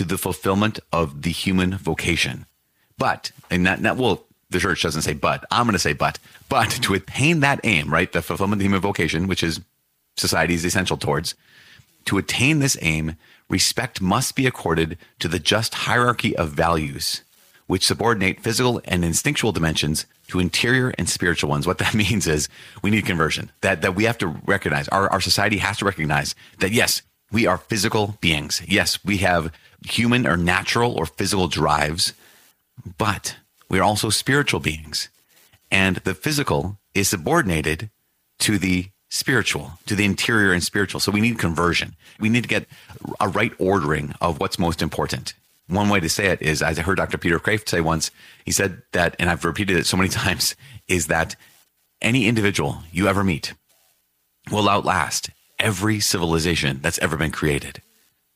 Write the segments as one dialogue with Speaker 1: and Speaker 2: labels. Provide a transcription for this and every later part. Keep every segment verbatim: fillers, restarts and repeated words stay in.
Speaker 1: to the fulfillment of the human vocation. But, and that, that well, the church doesn't say but, I'm going to say but, but to attain that aim, right, the fulfillment of the human vocation, which is society is essential towards, to attain this aim, respect must be accorded to the just hierarchy of values, which subordinate physical and instinctual dimensions to interior and spiritual ones. What that means is we need conversion, that, that we have to recognize, our, our society has to recognize that, yes, we are physical beings. Yes, we have human or natural or physical drives, but we are also spiritual beings. And the physical is subordinated to the spiritual, to the interior and spiritual. So we need conversion. We need to get a right ordering of what's most important. One way to say it is, as I heard Doctor Peter Kreeft say once, he said that, and I've repeated it so many times, is that any individual you ever meet will outlast every civilization that's ever been created.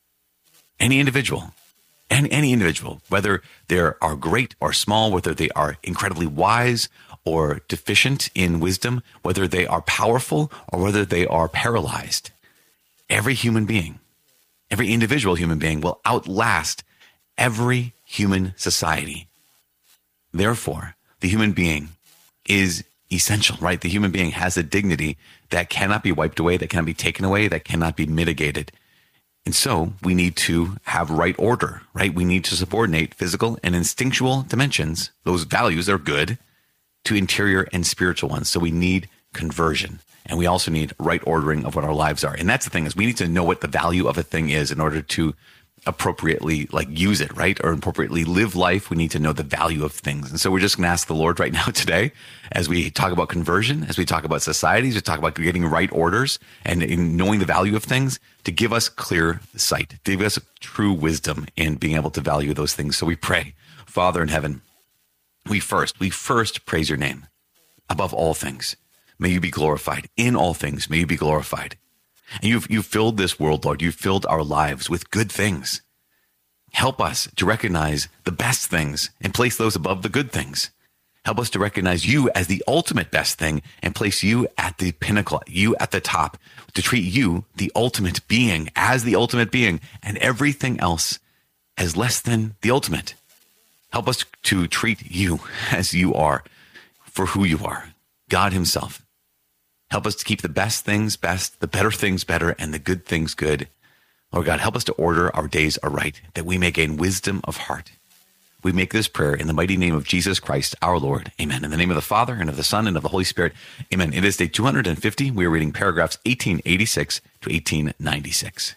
Speaker 1: Any individual, any, any individual, whether they are great or small, whether they are incredibly wise or deficient in wisdom, whether they are powerful or whether they are paralyzed, every human being, every individual human being will outlast every human society. Therefore, the human being is essential, right? The human being has a dignity that cannot be wiped away, that cannot be taken away, that cannot be mitigated. And so we need to have right order, right? We need to subordinate physical and instinctual dimensions, those values are good, to interior and spiritual ones. So we need conversion. And we also need right ordering of what our lives are. And that's the thing, is we need to know what the value of a thing is in order to appropriately like use it, right? Or appropriately live life. We need to know the value of things. And so we're just going to ask the Lord right now today, as we talk about conversion, as we talk about societies, we talk about getting right orders and in knowing the value of things, to give us clear sight, to give us true wisdom in being able to value those things. So we pray, Father in heaven, we first, we first praise your name above all things. May you be glorified in all things. May you be glorified. And you've, you've filled this world, Lord. You've filled our lives with good things. Help us to recognize the best things and place those above the good things. Help us to recognize you as the ultimate best thing and place you at the pinnacle, you at the top, to treat you, the ultimate being, as the ultimate being, and everything else as less than the ultimate. Help us to treat you as you are, for who you are, God himself. Help us to keep the best things best, the better things better, and the good things good. Lord God, help us to order our days aright, that we may gain wisdom of heart. We make this prayer in the mighty name of Jesus Christ, our Lord. Amen. In the name of the Father, and of the Son, and of the Holy Spirit. Amen. It is day two hundred fifty. We are reading paragraphs eighteen eighty-six to eighteen ninety-six.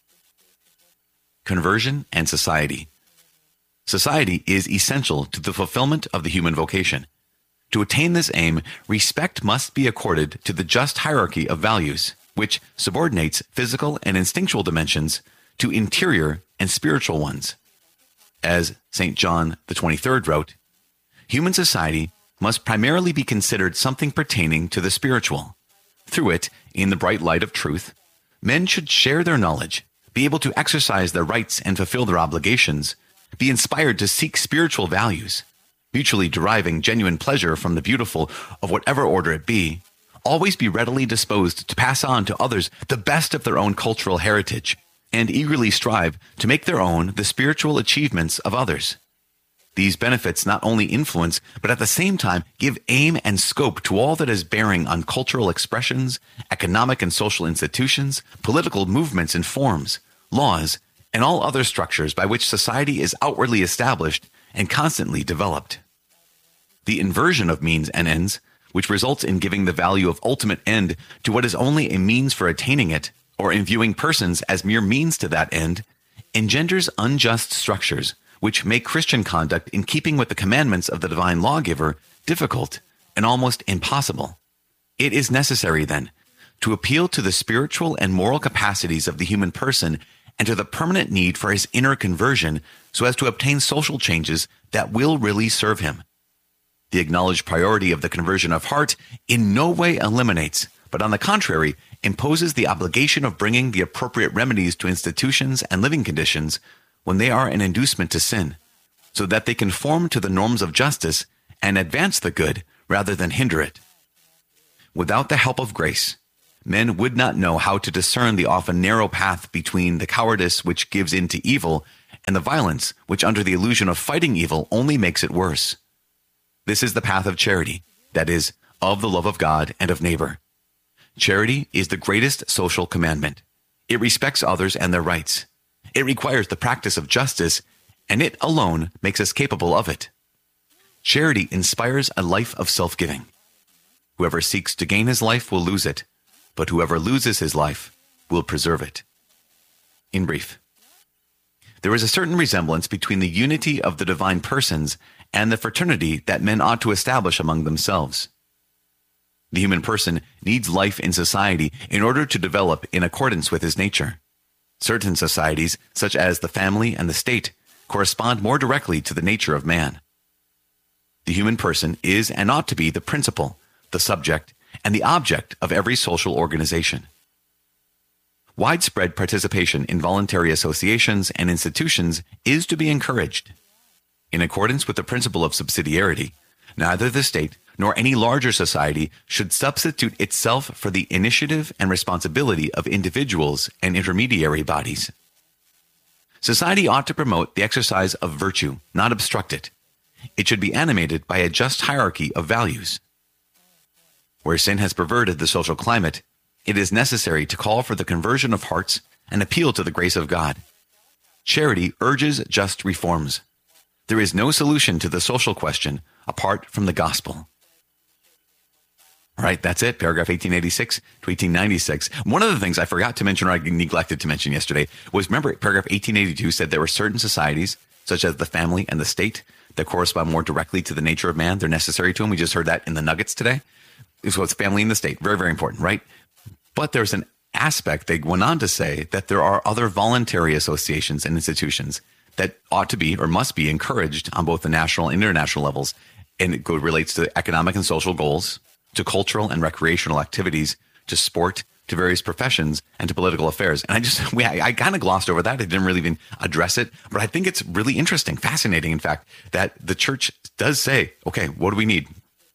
Speaker 1: Conversion and society. Society is essential to the fulfillment of the human vocation. To attain this aim, respect must be accorded to the just hierarchy of values, which subordinates physical and instinctual dimensions to interior and spiritual ones. As Saint John the twenty-third wrote, human society must primarily be considered something pertaining to the spiritual. Through it, in the bright light of truth, men should share their knowledge, be able to exercise their rights and fulfill their obligations, be inspired to seek spiritual values, mutually deriving genuine pleasure from the beautiful of whatever order it be, always be readily disposed to pass on to others the best of their own cultural heritage, and eagerly strive to make their own the spiritual achievements of others. These benefits not only influence, but at the same time give aim and scope to all that is bearing on cultural expressions, economic and social institutions, political movements and forms, laws, and all other structures by which society is outwardly established and constantly developed. The inversion of means and ends, which results in giving the value of ultimate end to what is only a means for attaining it, or in viewing persons as mere means to that end, engenders unjust structures which make Christian conduct in keeping with the commandments of the divine lawgiver difficult and almost impossible. It is necessary, then, to appeal to the spiritual and moral capacities of the human person and to the permanent need for his inner conversion so as to obtain social changes that will really serve him. The acknowledged priority of the conversion of heart in no way eliminates, but on the contrary, imposes the obligation of bringing the appropriate remedies to institutions and living conditions when they are an inducement to sin, so that they conform to the norms of justice and advance the good rather than hinder it. Without the help of grace, men would not know how to discern the often narrow path between the cowardice which gives in to evil and the violence, which under the illusion of fighting evil only makes it worse. This is the path of charity, that is, of the love of God and of neighbor. Charity is the greatest social commandment. It respects others and their rights. It requires the practice of justice, and it alone makes us capable of it. Charity inspires a life of self-giving. Whoever seeks to gain his life will lose it, but whoever loses his life will preserve it. In brief, there is a certain resemblance between the unity of the divine persons and the fraternity that men ought to establish among themselves. The human person needs life in society in order to develop in accordance with his nature. Certain societies, such as the family and the state, correspond more directly to the nature of man. The human person is and ought to be the principle, the subject, and the object of every social organization. Widespread participation in voluntary associations and institutions is to be encouraged. In accordance with the principle of subsidiarity, neither the state nor any larger society should substitute itself for the initiative and responsibility of individuals and intermediary bodies. Society ought to promote the exercise of virtue, not obstruct it. It should be animated by a just hierarchy of values. Where sin has perverted the social climate, it is necessary to call for the conversion of hearts and appeal to the grace of God. Charity urges just reforms. There is no solution to the social question apart from the gospel. All right, that's it. Paragraph eighteen eighty-six to eighteen ninety-six. One of the things I forgot to mention, or I neglected to mention yesterday, was remember paragraph eighteen eighty-two said there were certain societies, such as the family and the state, that correspond more directly to the nature of man. They're necessary to him. We just heard that in the nuggets today. So it's family and the state. Very, very important, right? But there's an aspect they went on to say that there are other voluntary associations and institutions that ought to be or must be encouraged on both the national and international levels. And it relates to economic and social goals, to cultural and recreational activities, to sport, to various professions, and to political affairs. And I just, we, I, I kind of glossed over that. I didn't really even address it, but I think it's really interesting, fascinating, in fact, that the church does say, okay, what do we need?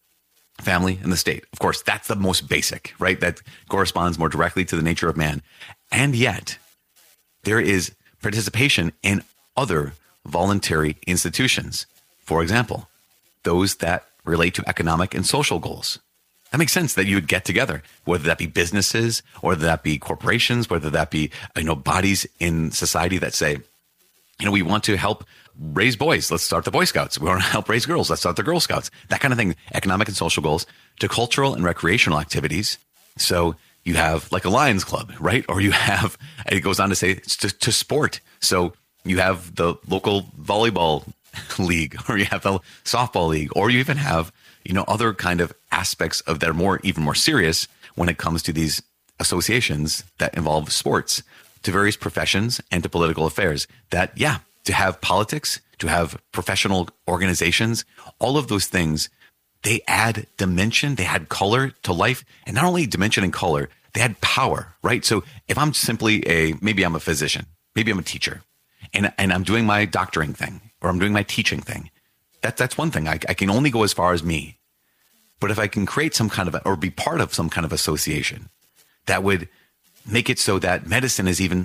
Speaker 1: Family and the state. Of course, that's the most basic, right? That corresponds more directly to the nature of man. And yet, there is participation in other voluntary institutions. For example, those that relate to economic and social goals. That makes sense that you would get together, whether that be businesses, or whether that be corporations, whether that be, you know, bodies in society that say, you know, we want to help raise boys. Let's start the Boy Scouts. We want to help raise girls. Let's start the Girl Scouts. That kind of thing. Economic and social goals, to cultural and recreational activities. So you have like a Lions Club, right? Or you have, it goes on to say, to, to sport. So you have the local volleyball league, or you have the softball league, or you even have, you know, other kind of aspects of that are more, even more serious when it comes to these associations that involve sports, to various professions and to political affairs. That, yeah, to have politics, to have professional organizations, all of those things, they add dimension, they add color to life. And not only dimension and color, they add power, right? So if I'm simply a, maybe I'm a physician, maybe I'm a teacher, and, and I'm doing my doctoring thing, or I'm doing my teaching thing, that, that's one thing. I, I can only go as far as me. But if I can create some kind of, a, or be part of some kind of association that would make it so that medicine is even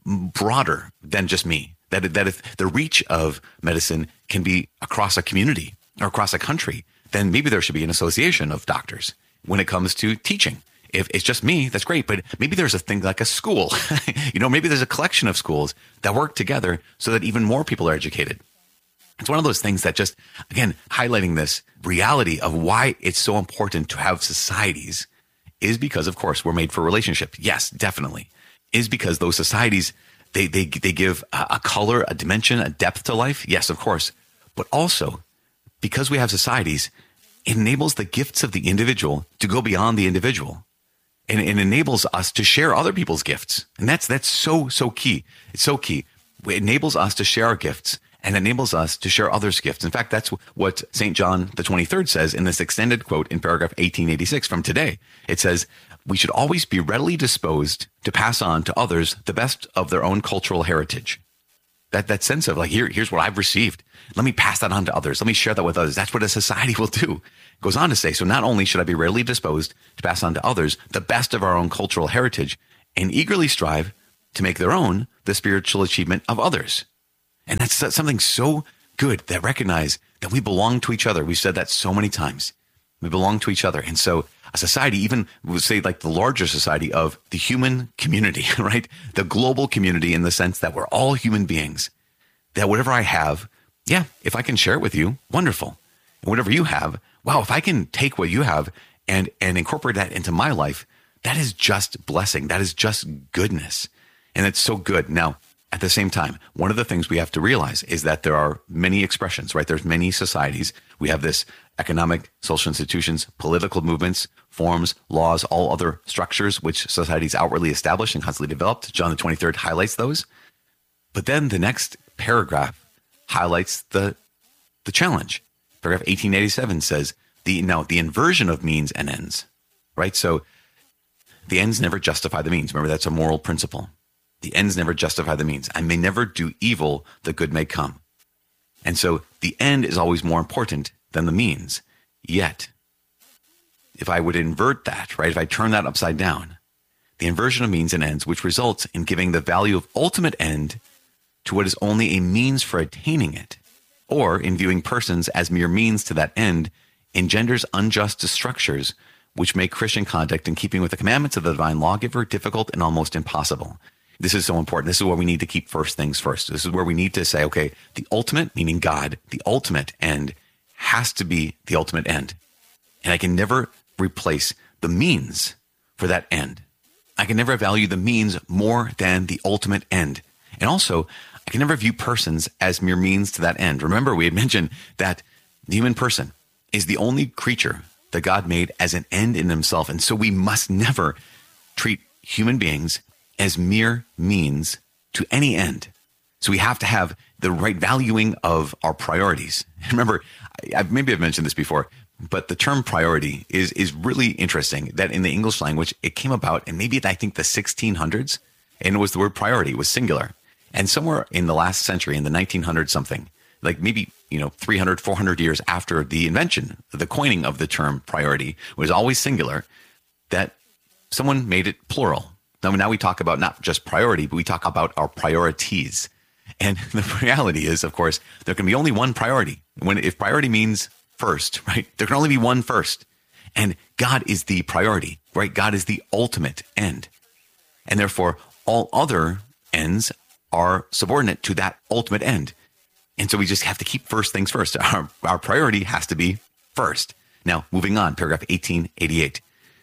Speaker 1: broader than just me, that, that if the reach of medicine can be across a community or across a country, then maybe there should be an association of doctors when it comes to teaching. If it's just me, that's great. But maybe there's a thing like a school, you know, maybe there's a collection of schools that work together so that even more people are educated. It's one of those things that just, again, highlighting this reality of why it's so important to have societies is because, of course, we're made for relationship. Yes, definitely. Is because those societies, they, they, they give a, a color, a dimension, a depth to life. Yes, of course. But also, because we have societies, it enables the gifts of the individual to go beyond the individual. And it enables us to share other people's gifts. And that's, that's so, so key. It's so key. It enables us to share our gifts and enables us to share others' gifts. In fact, that's what Saint John the twenty-third says in this extended quote in paragraph eighteen eighty-six from today. It says, we should always be readily disposed to pass on to others the best of their own cultural heritage. That, that sense of like, here, here's what I've received. Let me pass that on to others. Let me share that with others. That's what a society will do. It goes on to say, so not only should I be readily disposed to pass on to others the best of our own cultural heritage and eagerly strive to make their own the spiritual achievement of others. And that's something so good that recognize that we belong to each other. We've said that so many times. We belong to each other. And so a society, even we would say like the larger society of the human community, right? The global community, in the sense that we're all human beings, that whatever I have, yeah, if I can share it with you, wonderful. And whatever you have, wow, if I can take what you have and, and incorporate that into my life, that is just blessing. That is just goodness. And it's so good. Now, at the same time, one of the things we have to realize is that there are many expressions, right? There's many societies. We have this economic, social institutions, political movements, forms, laws, all other structures which societies outwardly established and constantly developed. John the twenty-third highlights those. But then the next paragraph highlights the, the challenge. Paragraph eighteen eighty-seven says, the now the inversion of means and ends, right? So the ends never justify the means. Remember, that's a moral principle. The ends never justify the means. I may never do evil, the good may come. And so the end is always more important than the means. Yet, if I would invert that, right, if I turn that upside down, the inversion of means and ends, which results in giving the value of ultimate end to what is only a means for attaining it, or in viewing persons as mere means to that end, engenders unjust structures which make Christian conduct in keeping with the commandments of the divine lawgiver difficult and almost impossible. This is so important. This is where we need to keep first things first. This is where we need to say, okay, the ultimate, meaning God, the ultimate end has to be the ultimate end. And I can never replace the means for that end. I can never value the means more than the ultimate end. And also, I can never view persons as mere means to that end. Remember, we had mentioned that the human person is the only creature that God made as an end in himself. And so we must never treat human beings as mere means to any end. So we have to have the right valuing of our priorities. Remember, I've, maybe I've mentioned this before, but the term priority is, is really interesting, that in the English language, it came about in maybe I think the sixteen hundreds, and it was the word priority, it was singular. And somewhere in the last century, in the nineteen hundreds something, like maybe, you know, three hundred, four hundred years after the invention, the coining of the term priority was always singular, that someone made it plural. Now, now we talk about not just priority, but we talk about our priorities. And the reality is, of course, there can be only one priority. When if priority means first, right? There can only be one first. And God is the priority, right? God is the ultimate end. And therefore, all other ends are subordinate to that ultimate end. And so we just have to keep first things first. Our, our priority has to be first. Now, moving on, paragraph eighteen eighty-eight.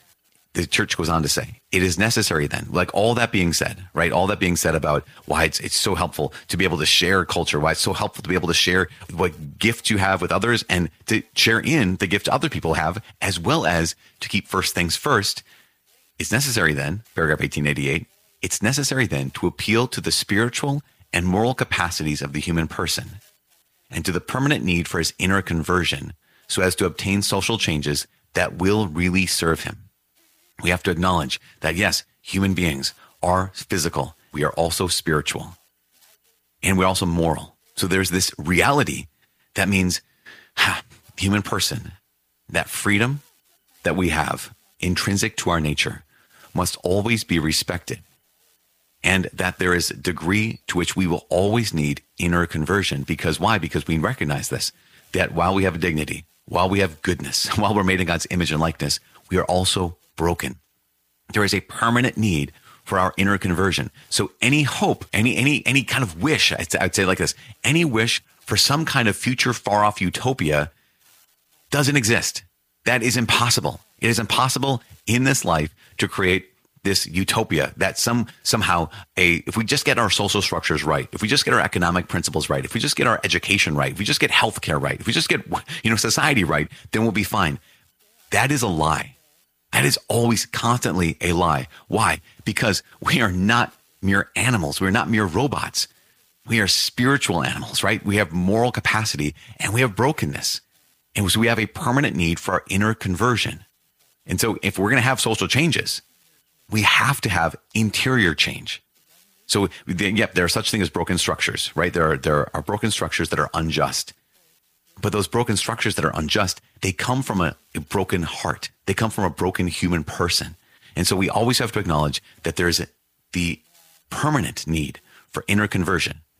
Speaker 1: The church goes on to say, it is necessary then, like all that being said, right? All that being said about why it's it's so helpful to be able to share culture, why it's so helpful to be able to share what gifts you have with others and to share in the gift other people have, as well as to keep first things first. It's necessary then, paragraph eighteen eighty-eight, it's necessary then to appeal to the spiritual and moral capacities of the human person and to the permanent need for his inner conversion so as to obtain social changes that will really serve him. We have to acknowledge that, yes, human beings are physical. We are also spiritual. And we're also moral. So there's this reality that means, ha, human person, that freedom that we have intrinsic to our nature must always be respected. And that there is a degree to which we will always need inner conversion. Because why? Because we recognize this, that while we have dignity, while we have goodness, while we're made in God's image and likeness, we are also broken. There is a permanent need for our inner conversion. So any hope, any any any kind of wish, I'd say, I'd say like this, any wish for some kind of future far-off utopia doesn't exist. That is impossible. It is impossible in this life to create this utopia that some somehow a if we just get our social structures right, if we just get our economic principles right, if we just get our education right, if we just get healthcare right, if we just get you know society right, then we'll be fine. That is a lie. That is always constantly a lie. Why? Because we are not mere animals. We're not mere robots. We are spiritual animals, right? We have moral capacity and we have brokenness. And so we have a permanent need for our inner conversion. And so if we're going to have social changes, we have to have interior change. So yep, there are such things as broken structures, right? There are, there are broken structures that are unjust. But those broken structures that are unjust, they come from a, a broken heart. They come from a broken human person. And so we always have to acknowledge that there's a, the permanent need for inner conversion.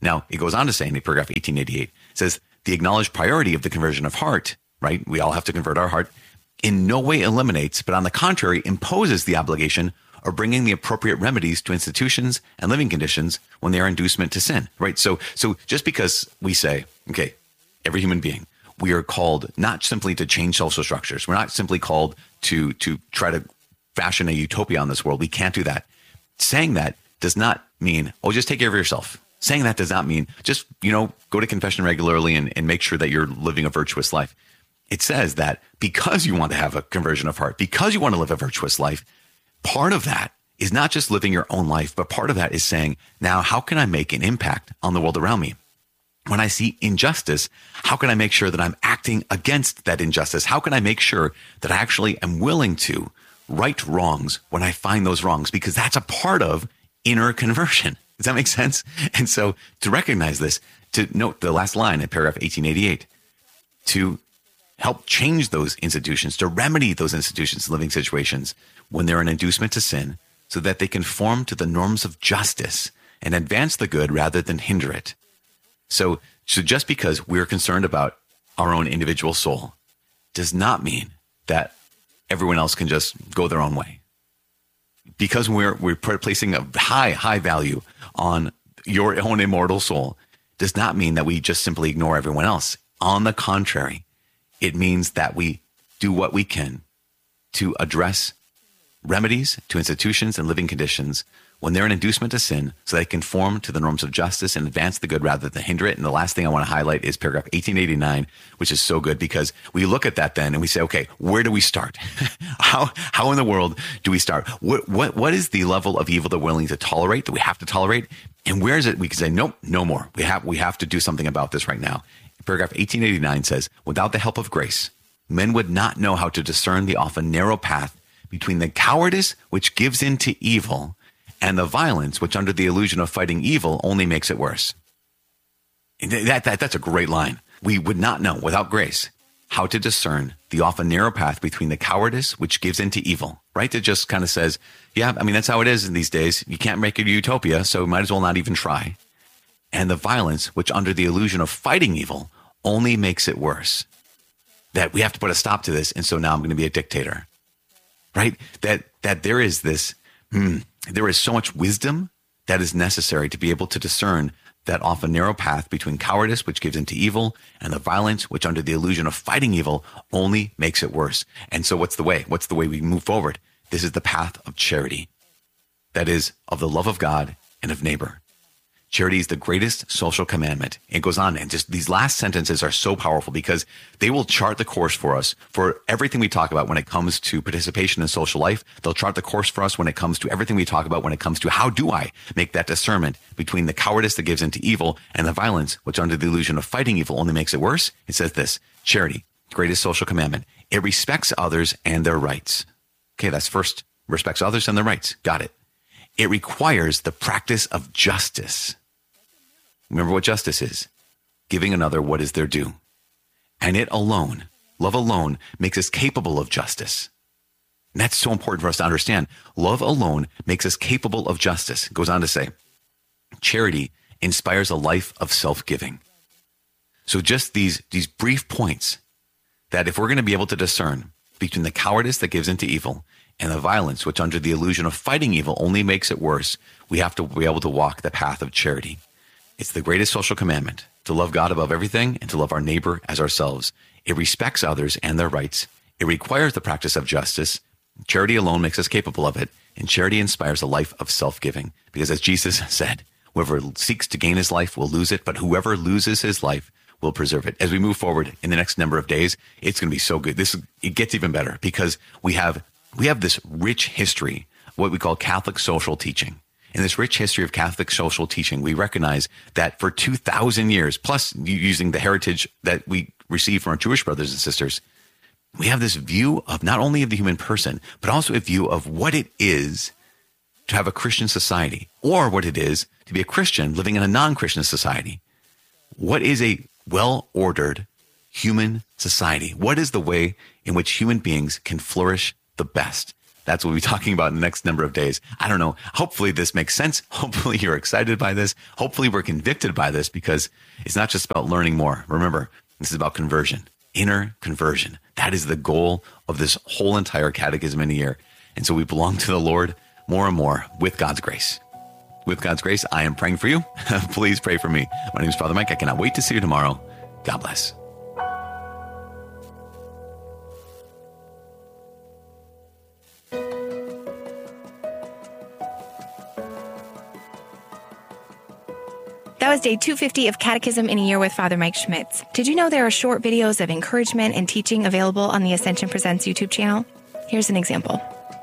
Speaker 1: Now, it goes on to say in paragraph eighteen eighty-eight, it says, the acknowledged priority of the conversion of heart, right? We all have to convert our heart, in no way eliminates, but on the contrary, imposes the obligation of bringing the appropriate remedies to institutions and living conditions when they are inducement to sin, right? So, so just because we say, okay, every human being, we are called not simply to change social structures. We're not simply called to, to try to fashion a utopia on this world. We can't do that. Saying that does not mean, oh, just take care of yourself. Saying that does not mean just, you know, go to confession regularly and, and make sure that you're living a virtuous life. It says that because you want to have a conversion of heart, because you want to live a virtuous life, part of that is not just living your own life, but part of that is saying, now, how can I make an impact on the world around me? When I see injustice, how can I make sure that I'm acting against that injustice? How can I make sure that I actually am willing to right wrongs when I find those wrongs? Because that's a part of inner conversion. Does that make sense? And so to recognize this, to note the last line in paragraph eighteen eighty-eight, to help change those institutions, to remedy those institutions' living situations when they're an inducement to sin, so that they conform to the norms of justice and advance the good rather than hinder it. So, so just because we're concerned about our own individual soul does not mean that everyone else can just go their own way. Because we're we're placing a high, high value on your own immortal soul does not mean that we just simply ignore everyone else. On the contrary, it means that we do what we can to address remedies to institutions and living conditions when they're an inducement to sin, so they conform to the norms of justice and advance the good rather than hinder it. And the last thing I want to highlight is paragraph eighteen eighty-nine, which is so good because we look at that then and we say, okay, where do we start? how how in the world do we start? What what what is the level of evil that we're willing to tolerate, that we have to tolerate? And where is it we can say, nope, no more. We have we have to do something about this right now. Paragraph eighteen eighty-nine says, without the help of grace, men would not know how to discern the often narrow path between the cowardice which gives in to evil and the violence which under the illusion of fighting evil only makes it worse. That, that, that's a great line. We would not know without grace how to discern the often narrow path between the cowardice which gives in to evil, right? It just kind of says, yeah, I mean, that's how it is in these days. You can't make it a utopia, so might as well not even try. And the violence which under the illusion of fighting evil only makes it worse. That we have to put a stop to this, and so now I'm going to be a dictator, right? That that there is this, hmm, there is so much wisdom that is necessary to be able to discern that often narrow path between cowardice, which gives into evil, and the violence, which under the illusion of fighting evil only makes it worse. And so what's the way? What's the way we move forward? This is the path of charity. That is, of the love of God and of neighbor. Charity is the greatest social commandment. It goes on, and just these last sentences are so powerful because they will chart the course for us for everything we talk about when it comes to participation in social life. They'll chart the course for us when it comes to everything we talk about when it comes to how do I make that discernment between the cowardice that gives into evil and the violence, which under the illusion of fighting evil only makes it worse. It says this, charity, greatest social commandment. It respects others and their rights. Okay, that's first, respects others and their rights. Got it. It requires the practice of justice. Remember what justice is. Giving another what is their due. And it alone, love alone, makes us capable of justice. And that's so important for us to understand. Love alone makes us capable of justice. It goes on to say, charity inspires a life of self-giving. So just these, these brief points that if we're going to be able to discern between the cowardice that gives into evil and the violence, which under the illusion of fighting evil only makes it worse, we have to be able to walk the path of charity. It's the greatest social commandment, to love God above everything and to love our neighbor as ourselves. It respects others and their rights. It requires the practice of justice. Charity alone makes us capable of it, and charity inspires a life of self-giving. Because as Jesus said, whoever seeks to gain his life will lose it, but whoever loses his life will preserve it. As we move forward in the next number of days, it's going to be so good. This it gets even better because we have we have this rich history, what we call Catholic social teaching. In this rich history of Catholic social teaching, we recognize that for two thousand years, plus using the heritage that we receive from our Jewish brothers and sisters, we have this view of not only of the human person, but also a view of what it is to have a Christian society, or what it is to be a Christian living in a non-Christian society. What is a well-ordered human society? What is the way in which human beings can flourish the best? That's what we'll be talking about in the next number of days. I don't know. Hopefully this makes sense. Hopefully you're excited by this. Hopefully we're convicted by this, because it's not just about learning more. Remember, this is about conversion, inner conversion. That is the goal of this whole entire catechism in a year. And so we belong to the Lord more and more with God's grace. With God's grace, I am praying for you. Please pray for me. My name is Father Mike. I cannot wait to see you tomorrow. God bless.
Speaker 2: That was day two fifty of Catechism in a Year with Father Mike Schmitz. Did you know there are short videos of encouragement and teaching available on the Ascension Presents YouTube channel? Here's an example.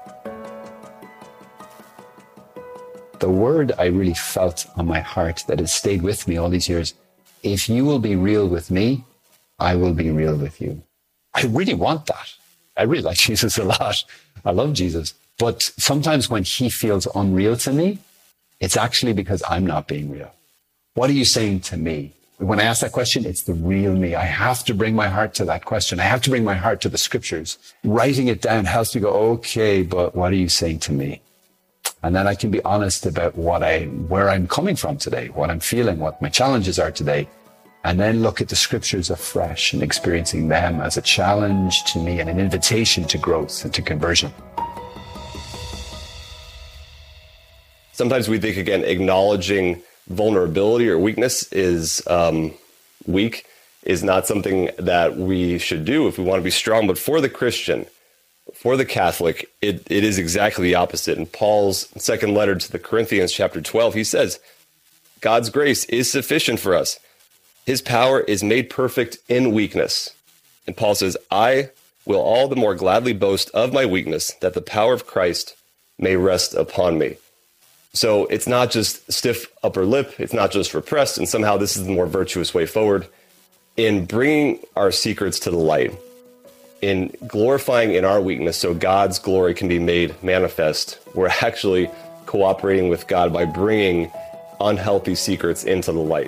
Speaker 3: The word I really felt on my heart that has stayed with me all these years, if you will be real with me, I will be real with you. I really want that. I really like Jesus a lot. I love Jesus. But sometimes when he feels unreal to me, it's actually because I'm not being real. What are you saying to me? When I ask that question, it's the real me. I have to bring my heart to that question. I have to bring my heart to the scriptures. Writing it down helps me go, okay, but what are you saying to me? And then I can be honest about what I, where I'm coming from today, what I'm feeling, what my challenges are today. And then look at the scriptures afresh and experiencing them as a challenge to me and an invitation to growth and to conversion.
Speaker 4: Sometimes we think, again, acknowledging vulnerability or weakness is um, weak is not something that we should do if we want to be strong. But for the Christian, for the Catholic, it, it is exactly the opposite. In Paul's second letter to the Corinthians, chapter twelve, he says, God's grace is sufficient for us. His power is made perfect in weakness. And Paul says, I will all the more gladly boast of my weakness, that the power of Christ may rest upon me. So it's not just stiff upper lip. It's not just repressed. And somehow this is the more virtuous way forward. In bringing our secrets to the light, in glorifying in our weakness so God's glory can be made manifest, we're actually cooperating with God by bringing unhealthy secrets into the light.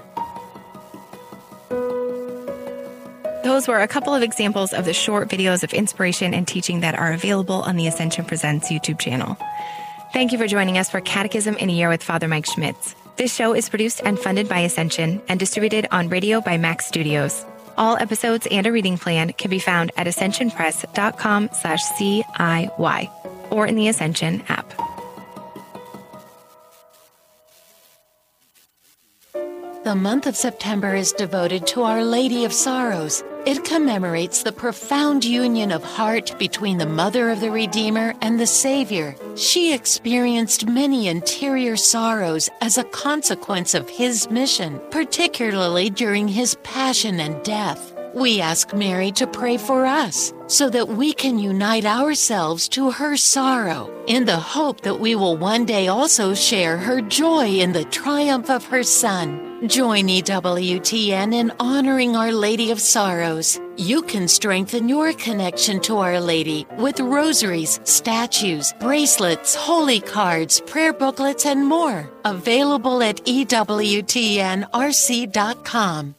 Speaker 2: Those were a couple of examples of the short videos of inspiration and teaching that are available on the Ascension Presents YouTube channel. Thank you for joining us for Catechism in a Year with Father Mike Schmitz. This show is produced and funded by Ascension and distributed on radio by Max Studios. All episodes and a reading plan can be found at ascensionpress.com slash CIY or in the Ascension app.
Speaker 5: The month of September is devoted to Our Lady of Sorrows. It commemorates the profound union of heart between the Mother of the Redeemer and the Savior. She experienced many interior sorrows as a consequence of his mission, particularly during his passion and death. We ask Mary to pray for us so that we can unite ourselves to her sorrow in the hope that we will one day also share her joy in the triumph of her Son. Join E W T N in honoring Our Lady of Sorrows. You can strengthen your connection to Our Lady with rosaries, statues, bracelets, holy cards, prayer booklets, and more. Available at E W T N R C dot com.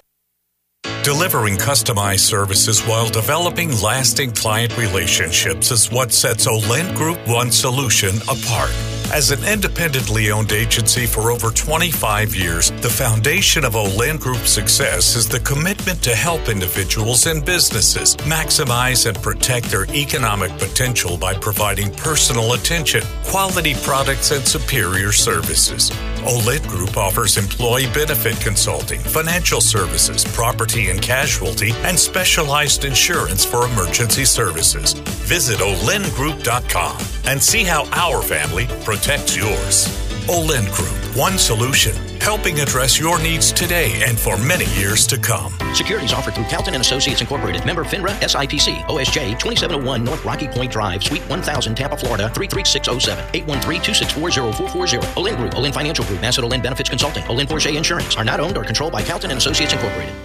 Speaker 6: Delivering customized services while developing lasting client relationships is what sets Olent Group One Solution apart. As an independently owned agency for over twenty-five years, the foundation of Olent Group's success is the commitment to help individuals and businesses maximize and protect their economic potential by providing personal attention, quality products, and superior services. Olent Group offers employee benefit consulting, financial services, property and casualty, and specialized insurance for emergency services. Visit olent group dot com and see how our family protects yours. Olent Group, one solution, helping address your needs today and for many years to come.
Speaker 7: Securities offered through Calton and Associates Incorporated. Member FINRA, S I P C, O S J twenty-seven oh one North Rocky Point Drive, Suite one thousand, Tampa, Florida three three six oh seven, eight one three, two six four, oh four four oh. Olent Group, Olent Financial Group, Nassau Olent Benefits Consulting, Olent Porsche Insurance are not owned or controlled by Calton and Associates Incorporated.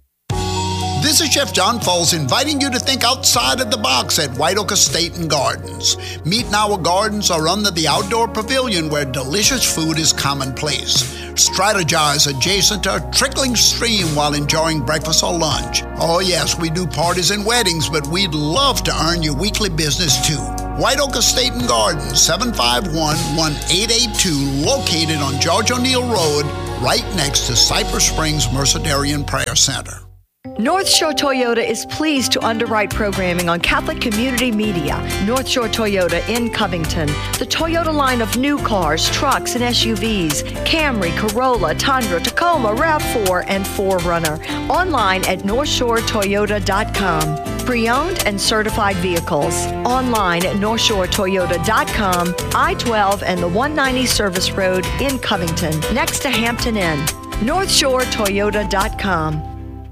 Speaker 8: This is Chef John Foles inviting you to think outside of the box at White Oak Estate and Gardens. Meet and our gardens are under the outdoor pavilion where delicious food is commonplace. Strategize adjacent to a trickling stream while enjoying breakfast or lunch. Oh yes, we do parties and weddings, but we'd love to earn your weekly business too. White Oak Estate and Gardens, seven five one, one eight eight two, located on George O'Neill Road, right next to Cypress Springs Mercedarian Prayer Center.
Speaker 9: North Shore Toyota is pleased to underwrite programming on Catholic Community Media. North Shore Toyota in Covington. The Toyota line of new cars, trucks, and S U Vs. Camry, Corolla, Tundra, Tacoma, RAV four, and four runner. Online at north shore toyota dot com. Pre-owned and certified vehicles. Online at north shore toyota dot com. I twelve and the one ninety Service Road in Covington, next to Hampton Inn. north shore toyota dot com.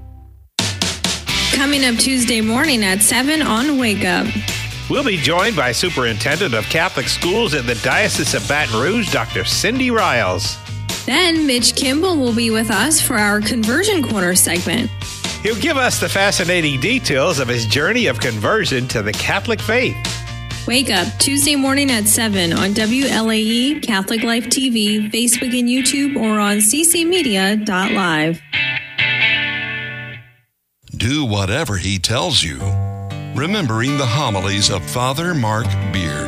Speaker 10: Coming up Tuesday morning at seven on Wake Up.
Speaker 11: We'll be joined by Superintendent of Catholic Schools in the Diocese of Baton Rouge, Doctor Cindy Riles.
Speaker 10: Then Mitch Kimball will be with us for our Conversion Corner segment.
Speaker 11: He'll give us the fascinating details of his journey of conversion to the Catholic faith.
Speaker 10: Wake Up Tuesday morning at seven on W L A E, Catholic Life T V, Facebook and YouTube, or on c c media dot live.
Speaker 12: Do whatever he tells you. Remembering the homilies of Father Mark Beard.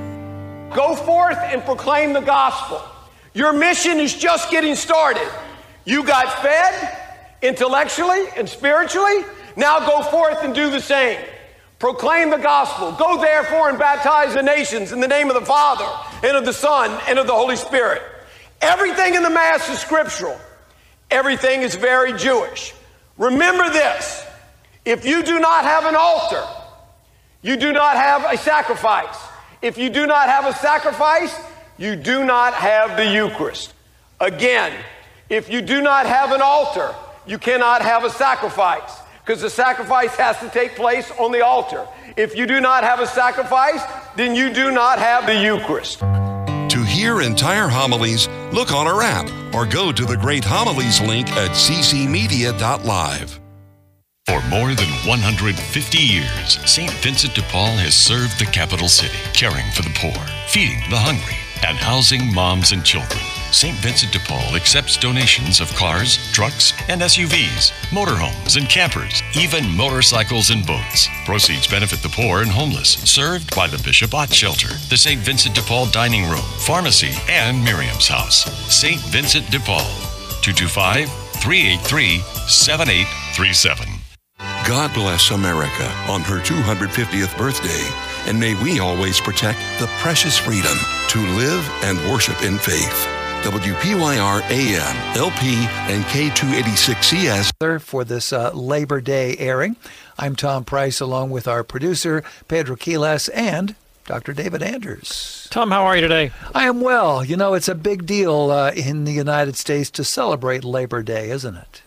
Speaker 13: Go forth and proclaim the gospel. Your mission is just getting started. You got fed intellectually and spiritually. Now go forth and do the same. Proclaim the gospel. Go therefore and baptize the nations in the name of the Father and of the Son and of the Holy Spirit. Everything in the Mass is scriptural. Everything is very Jewish. Remember this, if you do not have an altar, you do not have a sacrifice. If you do not have a sacrifice, you do not have the Eucharist. Again, if you do not have an altar, you cannot have a sacrifice, because the sacrifice has to take place on the altar. If you do not have a sacrifice, then you do not have the Eucharist.
Speaker 12: To hear entire homilies, look on our app or go to the Great Homilies link at c c media dot live.
Speaker 14: For more than one hundred fifty years, Saint Vincent de Paul has served the capital city, caring for the poor, feeding the hungry, and housing moms and children. Saint Vincent de Paul accepts donations of cars, trucks, and S U Vs, motorhomes and campers, even motorcycles and boats. Proceeds benefit the poor and homeless, served by the Bishop Ott Shelter, the Saint Vincent de Paul Dining Room, Pharmacy, and Miriam's House. Saint Vincent de Paul, two two five, three eight three, seven eight three seven.
Speaker 12: God bless America on her two hundred fiftieth birthday, and may we always protect the precious freedom to live and worship in faith. W P Y R A M, L P, and K two eighty-six C S.
Speaker 15: For this uh, Labor Day airing, I'm Tom Price, along with our producer, Pedro Quiles, and Doctor David Anders.
Speaker 16: Tom, how are you today?
Speaker 15: I am well. You know, it's a big deal uh, in the United States to celebrate Labor Day, isn't it?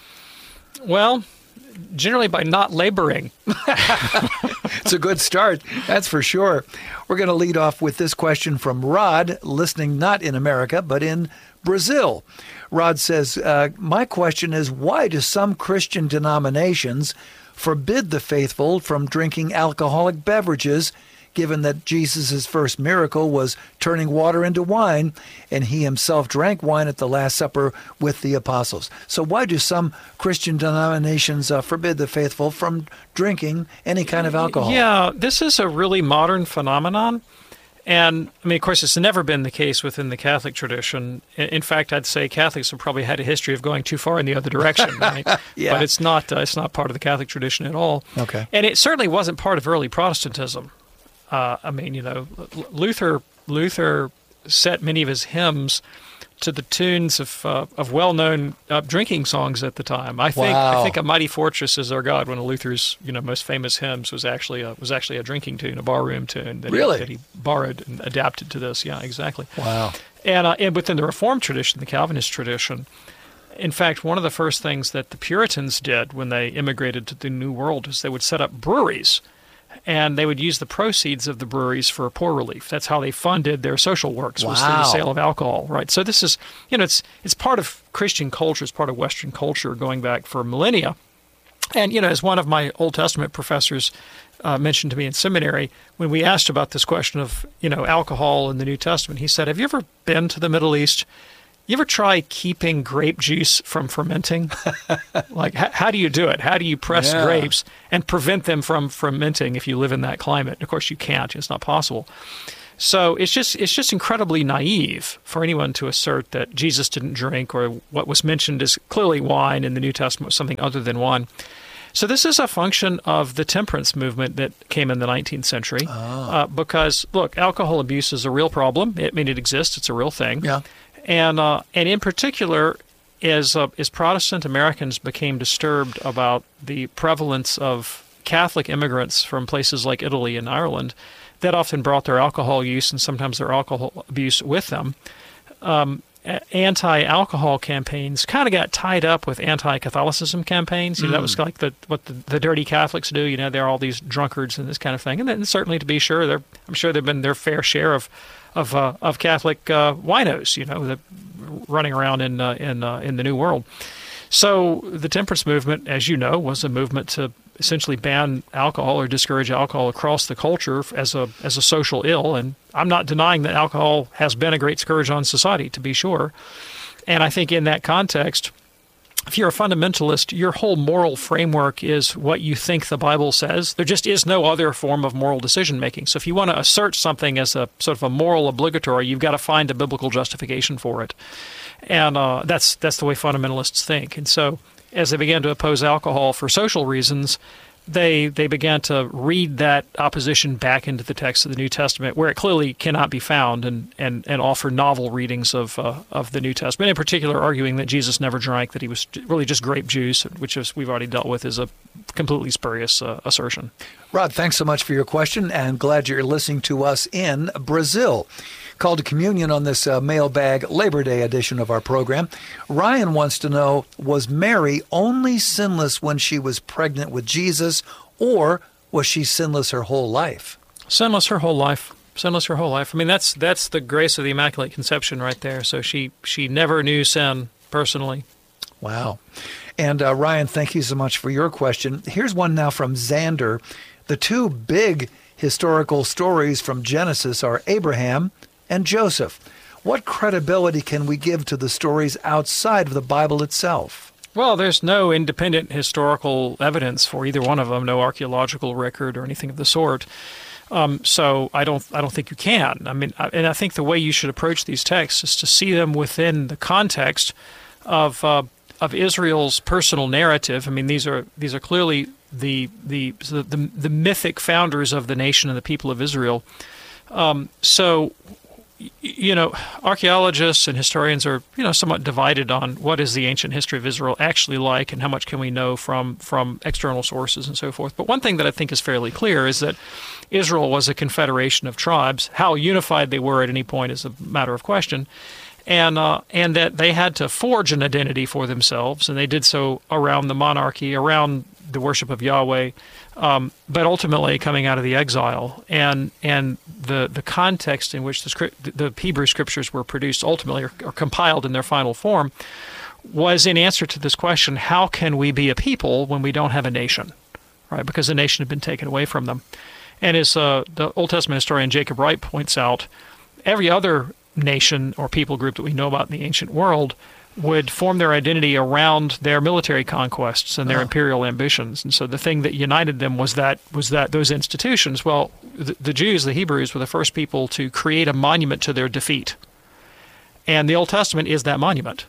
Speaker 16: Well, generally by not laboring.
Speaker 15: It's a good start, that's for sure. We're going to lead off with this question from Rod, listening not in America, but in Brazil. Rod says, uh, my question is, why do some Christian denominations forbid the faithful from drinking alcoholic beverages, given that Jesus' first miracle was turning water into wine, and he himself drank wine at the Last Supper with the apostles? So why do some Christian denominations uh, forbid the faithful from drinking any kind of alcohol?
Speaker 16: Yeah, this is a really modern phenomenon. And, I mean, of course, it's never been the case within the Catholic tradition. In fact, I'd say Catholics have probably had a history of going too far in the other direction. Right? Yeah. But it's not, uh, it's not part of the Catholic tradition at all.
Speaker 15: Okay.
Speaker 16: And it certainly wasn't part of early Protestantism. Uh, I mean, you know, Luther Luther set many of his hymns to the tunes of uh, of well-known uh, drinking songs at the time. I think
Speaker 15: Wow.
Speaker 16: I think "A Mighty Fortress Is Our God," one of Luther's you know most famous hymns, was actually a, was actually a drinking tune, a barroom tune that,
Speaker 15: Really?
Speaker 16: he, that he borrowed and adapted to this. Yeah, exactly.
Speaker 15: Wow.
Speaker 16: And uh, and within the Reformed tradition, the Calvinist tradition, in fact, one of the first things that the Puritans did when they immigrated to the New World is they would set up breweries. And they would use the proceeds of the breweries for poor relief. That's how they funded their social works, was through the
Speaker 15: Wow.
Speaker 16: sale of alcohol, right? So this is, you know, it's it's part of Christian culture, it's part of Western culture going back for millennia. And, you know, as one of my Old Testament professors uh, mentioned to me in seminary, when we asked about this question of, you know, alcohol in the New Testament, he said, have you ever been to the Middle East? You ever try keeping grape juice from fermenting? Like, h- how do you do it? How do you press
Speaker 15: Yeah.
Speaker 16: grapes and prevent them from fermenting if you live in that climate? Of course, you can't. It's not possible. So it's just it's just incredibly naive for anyone to assert that Jesus didn't drink, or what was mentioned is clearly wine in the New Testament was something other than wine. So this is a function of the temperance movement that came in the nineteenth century.
Speaker 15: Oh.
Speaker 16: Uh, because, look, alcohol abuse is a real problem. I mean, it exists. It's a real thing.
Speaker 15: Yeah.
Speaker 16: And uh, and in particular, as uh, as Protestant Americans became disturbed about the prevalence of Catholic immigrants from places like Italy and Ireland, that often brought their alcohol use and sometimes their alcohol abuse with them. Um, anti-alcohol campaigns kind of got tied up with anti-Catholicism campaigns. You know,
Speaker 15: Mm.
Speaker 16: that was like the what the, the dirty Catholics do. You know, they're all these drunkards and this kind of thing. And then certainly, to be sure, they're, I'm sure they've been their fair share of of uh, of Catholic uh, winos. You know, that running around in uh, in uh, in the New World. So the temperance movement, as you know, was a movement to essentially ban alcohol or discourage alcohol across the culture as a as a social ill. And I'm not denying that alcohol has been a great scourge on society, to be sure. And I think in that context, if you're a fundamentalist, your whole moral framework is what you think the Bible says. There just is no other form of moral decision making. So if you want to assert something as a sort of a moral obligatory, you've got to find a biblical justification for it. And uh, that's that's the way fundamentalists think. And so as they began to oppose alcohol for social reasons, they they began to read that opposition back into the text of the New Testament, where it clearly cannot be found, and and, and offer novel readings of uh, of the New Testament, in particular arguing that Jesus never drank, that he was really just grape juice, which is, we've already dealt with, is a completely spurious uh, assertion.
Speaker 15: Rod, thanks so much for your question, and glad you're listening to us in Brazil. Called to communion on this uh, mailbag Labor Day edition of our program. Ryan wants to know, was Mary only sinless when she was pregnant with Jesus, or was she sinless her whole life?
Speaker 16: Sinless her whole life. Sinless her whole life. I mean, that's that's the grace of the Immaculate Conception right there. So she, she never knew sin personally.
Speaker 15: Wow. And uh, Ryan, thank you so much for your question. Here's one now from Xander. The two big historical stories from Genesis are Abraham and Joseph. What credibility can we give to the stories outside of the Bible itself?
Speaker 16: Well, there's no independent historical evidence for either one of them, no archaeological record or anything of the sort. Um, so I don't, I don't think you can. I mean, I, and I think the way you should approach these texts is to see them within the context of uh, of Israel's personal narrative. I mean, these are these are clearly the the the, the, the mythic founders of the nation and the people of Israel. Um, so. You know, archaeologists and historians are, you know, somewhat divided on what is the ancient history of Israel actually like and how much can we know from, from external sources and so forth. But one thing that I think is fairly clear is that Israel was a confederation of tribes. How unified they were at any point is a matter of question. And, uh, and that they had to forge an identity for themselves, and they did so around the monarchy, around the worship of Yahweh, um, but ultimately coming out of the exile. And and the, the context in which the, script, the Hebrew scriptures were produced ultimately, or, or compiled in their final form, was in answer to this question, how can we be a people when we don't have a nation? Right? Because the nation had been taken away from them. And as uh, the Old Testament historian Jacob Wright points out, every other nation or people group that we know about in the ancient world would form their identity around their military conquests and their
Speaker 15: Oh.
Speaker 16: imperial ambitions. And so the thing that united them was that was that those institutions. Well, the, the Jews, the Hebrews, were the first people to create a monument to their defeat. And the Old Testament is that monument.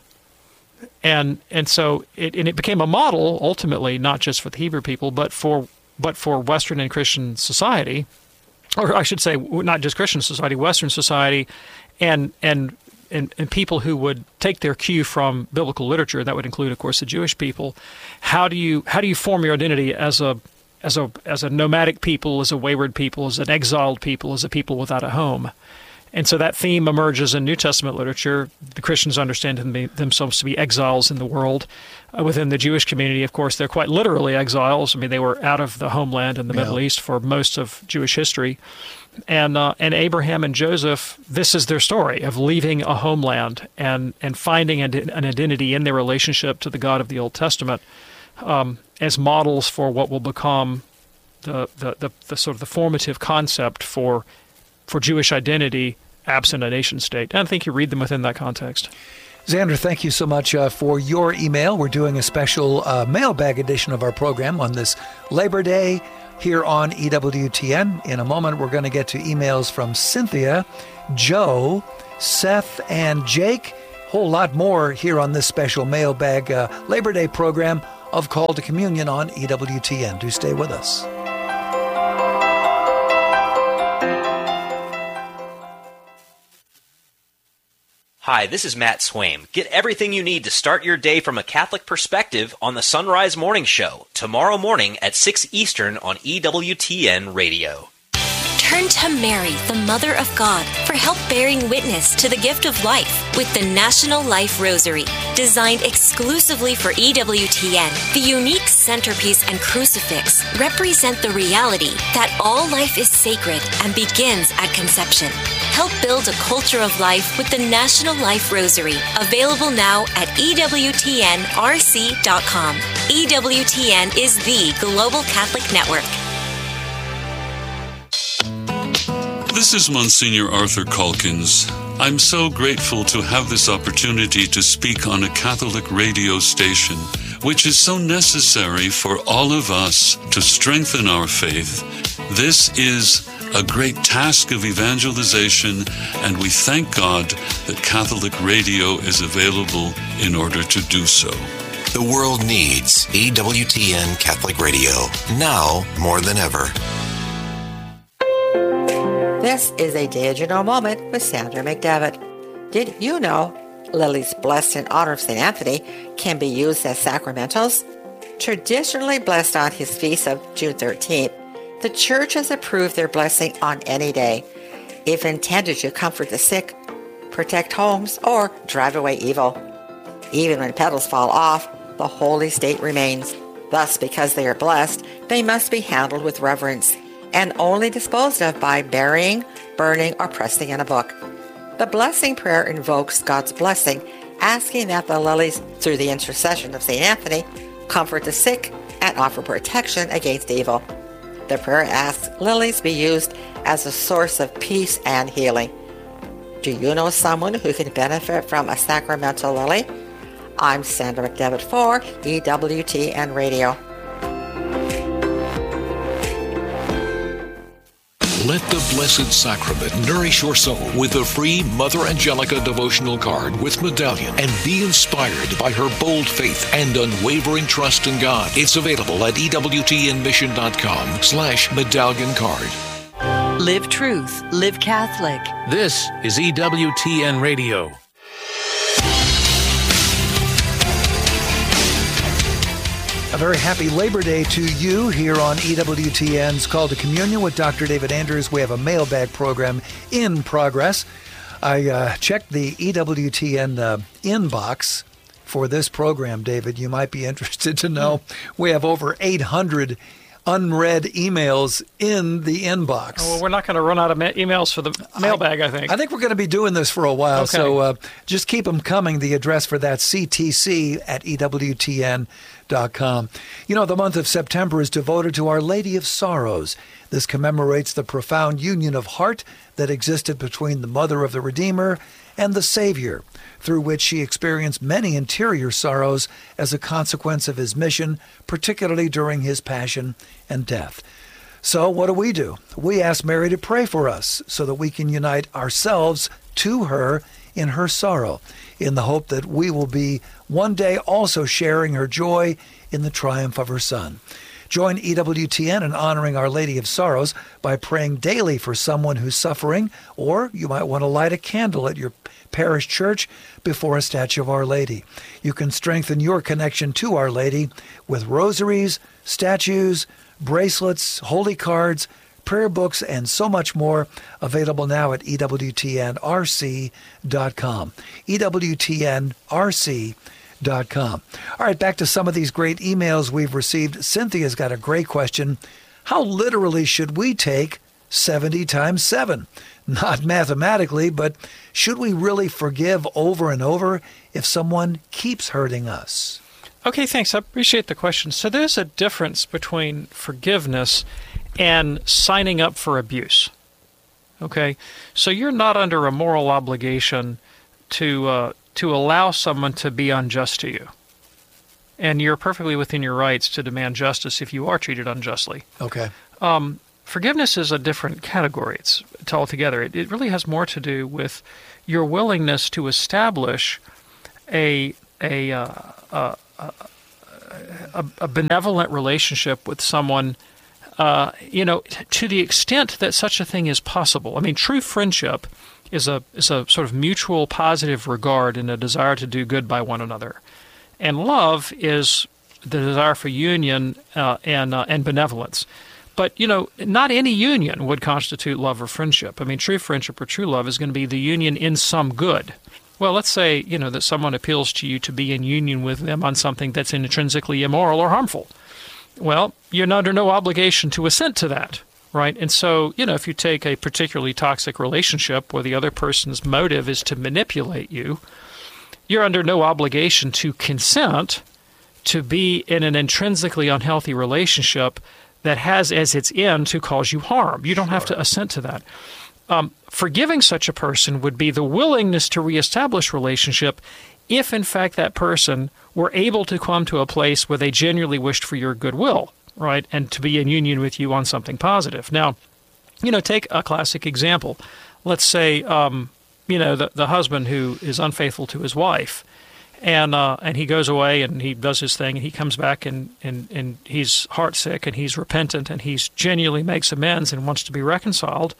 Speaker 16: And and so it and it became a model ultimately, not just for the Hebrew people, but for but for Western and Christian society, or I should say not just Christian society, Western society, and and And, and people who would take their cue from biblical literature. That would include, of course, the Jewish people. How do you how do you form your identity as a as a as a nomadic people, as a wayward people, as an exiled people, as a people without a home? And so that theme emerges in New Testament literature. The Christians understand them, themselves to be exiles in the world. Uh, within the Jewish community, of course, they're quite literally exiles. I mean, they were out of the homeland in the
Speaker 15: Yeah.
Speaker 16: Middle East for most of Jewish history. And uh, and Abraham and Joseph, this is their story of leaving a homeland and, and finding an, an identity in their relationship to the God of the Old Testament um, as models for what will become the, the, the, the sort of the formative concept for for Jewish identity absent a nation state. And I think you read them within that context.
Speaker 15: Xander, thank you so much uh, for your email. We're doing a special uh, mailbag edition of our program on this Labor Day here on E W T N. In a moment, we're going to get to emails from Cynthia, Joe, Seth, and Jake. Whole lot more here on this special mailbag uh, Labor Day program of Call to Communion on E W T N. Do stay with us.
Speaker 17: Hi, this is Matt Swaim. Get everything you need to start your day from a Catholic perspective on the Sunrise Morning Show, tomorrow morning at six Eastern on E W T N Radio.
Speaker 18: Turn to Mary, the Mother of God, for help bearing witness to the gift of life with the National Life Rosary. Designed exclusively for E W T N, the unique centerpiece and crucifix represent the reality that all life is sacred and begins at conception. Help build a culture of life with the National Life Rosary, available now at E W T N R C dot com. E W T N is the global Catholic network.
Speaker 19: This is Monsignor Arthur Calkins. I'm so grateful to have this opportunity to speak on a Catholic radio station, which is so necessary for all of us to strengthen our faith. This is a great task of evangelization, and we thank God that Catholic radio is available in order to do so.
Speaker 20: The world needs E W T N Catholic Radio, now more than ever.
Speaker 21: This is a Did You Know moment with Sandra McDevitt. Did you know lilies blessed in honor of Saint Anthony can be used as sacramentals? Traditionally blessed on his feast of June thirteenth, the Church has approved their blessing on any day, if intended to comfort the sick, protect homes, or drive away evil. Even when petals fall off, the holy state remains. Thus, because they are blessed, they must be handled with reverence and only disposed of by burying, burning, or pressing in a book. The blessing prayer invokes God's blessing, asking that the lilies, through the intercession of Saint Anthony, comfort the sick and offer protection against evil. The prayer asks lilies be used as a source of peace and healing. Do you know someone who can benefit from a sacramental lily? I'm Sandra McDevitt for E W T N Radio.
Speaker 22: Let the Blessed Sacrament nourish your soul with a free Mother Angelica devotional card with medallion, and be inspired by her bold faith and unwavering trust in God. It's available at ewtnmission.com slash medallion card.
Speaker 23: Live truth, live Catholic.
Speaker 24: This is E W T N Radio.
Speaker 15: A very happy Labor Day to you here on E W T N's Call to Communion with Doctor David Anders. We have a mailbag program in progress. I uh, checked the E W T N uh, inbox for this program, David. You might be interested to know we have over eight hundred unread emails in the inbox.
Speaker 16: Oh, well, we're not going to run out of ma- emails for the mailbag, I, I think.
Speaker 15: I think we're going to be doing this for a while,
Speaker 16: okay.
Speaker 15: so uh, just keep them coming. The address for that, C T C at E W T N dot com. You know, the month of September is devoted to Our Lady of Sorrows. This commemorates the profound union of heart that existed between the Mother of the Redeemer and the Savior, through which she experienced many interior sorrows as a consequence of his mission, particularly during his passion and death. So what do we do? We ask Mary to pray for us so that we can unite ourselves to her in her sorrow, in the hope that we will be one day also sharing her joy in the triumph of her Son. Join E W T N in honoring Our Lady of Sorrows by praying daily for someone who's suffering, or you might want to light a candle at your parish church before a statue of Our Lady. You can strengthen your connection to Our Lady with rosaries, statues, bracelets, holy cards, prayer books, and so much more, available now at E W T N R C dot com. E W T N R C dot com. All right, back to some of these great emails we've received. Cynthia's got a great question. How literally should we take seventy times seven? Not mathematically, but should we really forgive over and over if someone keeps hurting us?
Speaker 16: Okay, thanks. I appreciate the question. So there's a difference between forgiveness and signing up for abuse. Okay? So you're not under a moral obligation to uh, to allow someone to be unjust to you. And you're perfectly within your rights to demand justice if you are treated unjustly.
Speaker 15: Okay.
Speaker 16: Um, forgiveness is a different category. It's, it's altogether. It, it really has more to do with your willingness to establish a a uh, a, a, a, a benevolent relationship with someone. Uh, you know, to the extent that such a thing is possible. I mean, true friendship is a is a sort of mutual positive regard and a desire to do good by one another. And love is the desire for union uh, and uh, and benevolence. But, you know, not any union would constitute love or friendship. I mean, true friendship or true love is going to be the union in some good. Well, let's say, you know, that someone appeals to you to be in union with them on something that's intrinsically immoral or harmful. Well, you're under no obligation to assent to that, right? And so, you know, if you take a particularly toxic relationship where the other person's motive is to manipulate you, you're under no obligation to consent to be in an intrinsically unhealthy relationship that has as its end to cause you harm. You don't sure. have to assent to that. Um, forgiving such a person would be the willingness to reestablish relationship if, in fact, that person were able to come to a place where they genuinely wished for your goodwill, right, and to be in union with you on something positive. Now, you know, take a classic example. Let's say, um, you know, the, the husband who is unfaithful to his wife, and uh, and he goes away and he does his thing, and he comes back and, and, and he's heartsick and he's repentant and he's genuinely makes amends and wants to be reconciled.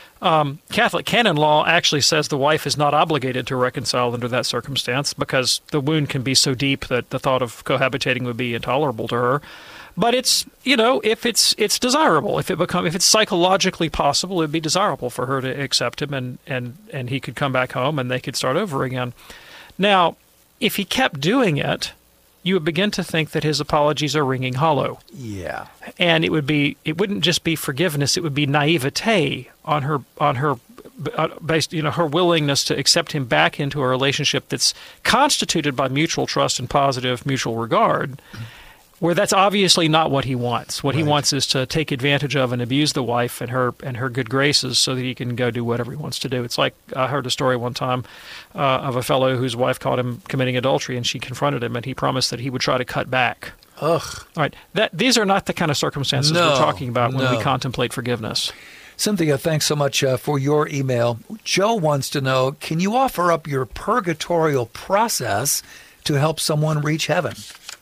Speaker 16: Um, Catholic canon law actually says the wife is not obligated to reconcile under that circumstance because the wound can be so deep that the thought of cohabitating would be intolerable to her. But it's, you know, if it's it's desirable, if it become if it's psychologically possible, it'd be desirable for her to accept him and, and, and he could come back home and they could start over again. Now, if he kept doing it, you would begin to think that his apologies are ringing hollow.
Speaker 15: Yeah.
Speaker 16: And it would be it wouldn't just be forgiveness, it would be naivete on her on her uh, based you know her willingness to accept him back into a relationship that's constituted by mutual trust and positive mutual regard. Mm-hmm. Where that's obviously not what he wants. What right. he wants is to take advantage of and abuse the wife and her and her good graces so that he can go do whatever he wants to do. It's like I heard a story one time uh, of a fellow whose wife caught him committing adultery, and she confronted him, and he promised that he would try to cut back.
Speaker 15: Ugh.
Speaker 16: All right. That these are not the kind of circumstances
Speaker 15: no,
Speaker 16: we're talking about when
Speaker 15: no.
Speaker 16: we contemplate forgiveness.
Speaker 15: Cynthia, thanks so much uh, for your email. Joe wants to know, can you offer up your purgatorial process to help someone reach heaven?